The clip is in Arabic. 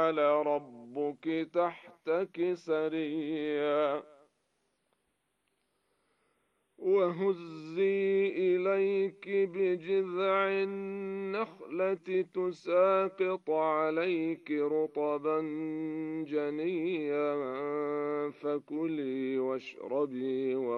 جعل ربك تحتك سريا وهزي إليك بجذع النخلة تساقط عليك رطبا جنيا فكلي واشربي